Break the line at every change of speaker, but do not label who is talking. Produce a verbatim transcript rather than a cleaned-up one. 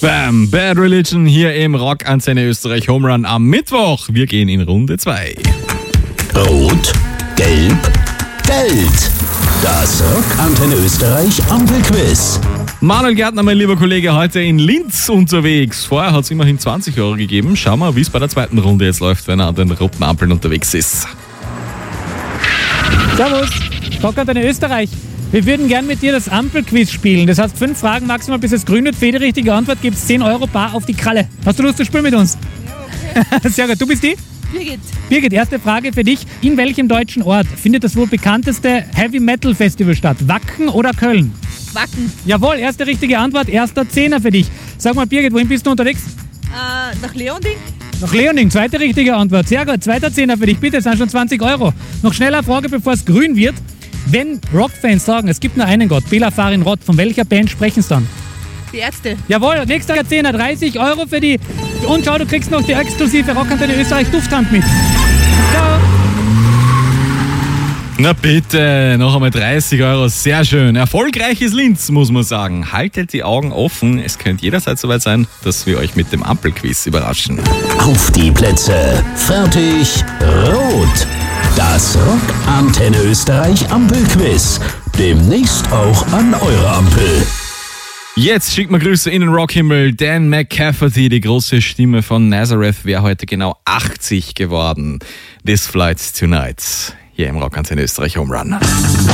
Bam, Bad Religion hier im Rock-Antenne Österreich Home Run am Mittwoch. Wir gehen in Runde zwei.
Rot, Gelb, Geld. Das Rock-Antenne Österreich Ampelquiz.
Manuel Gärtner, mein lieber Kollege, heute in Linz unterwegs. Vorher hat es immerhin zwanzig Euro gegeben. Schauen wir, wie es bei der zweiten Runde jetzt läuft, wenn er an den roten Ampeln unterwegs ist.
Servus, Rock-Antenne Österreich. Wir würden gern mit dir das Ampelquiz spielen. Das heißt, fünf Fragen maximal, bis es grün wird. Für jede richtige Antwort gibt es zehn Euro bar auf die Kralle. Hast du Lust zu spielen mit uns? Ja, okay. Sehr gut. Du bist die?
Birgit.
Birgit, erste Frage für dich. In welchem deutschen Ort findet das wohl bekannteste Heavy Metal Festival statt? Wacken oder Köln?
Wacken.
Jawohl, erste richtige Antwort. Erster Zehner für dich. Sag mal, Birgit, wohin bist du unterwegs?
Äh, nach Leonding.
Nach Leonding, zweite richtige Antwort. Sehr gut, zweiter Zehner für dich. Bitte, es sind schon zwanzig Euro. Noch schneller Frage, bevor es grün wird. Wenn Rockfans sagen, es gibt nur einen Gott, Bela Farin Rott, von welcher Band sprechen sie dann?
Die Ärzte.
Jawohl, nächster Zehner, dreißig Euro für die. Und schau, du kriegst noch die exklusive Rockantenne Österreich Dufthand mit. Ciao.
Na bitte, noch einmal dreißig Euro, sehr schön. Erfolgreiches Linz, muss man sagen. Haltet die Augen offen, es könnte jederzeit soweit sein, dass wir euch mit dem Ampelquiz überraschen.
Auf die Plätze, fertig, rot. Das Rock-Antenne Österreich Ampelquiz. Demnächst auch an eurer Ampel.
Jetzt schickt man Grüße in den Rockhimmel. Dan McCafferty, die große Stimme von Nazareth, wäre heute genau achtzig geworden. This Flight Tonight, hier im Rock-Antenne Österreich Home Run.